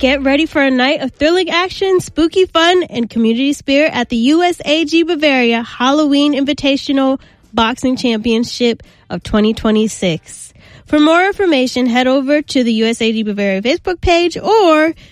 Get ready for a night of thrilling action, spooky fun, and community spirit at the USAG Bavaria Halloween Invitational Boxing Championship of 2026. For more information, head over to the USAG Bavaria Facebook page or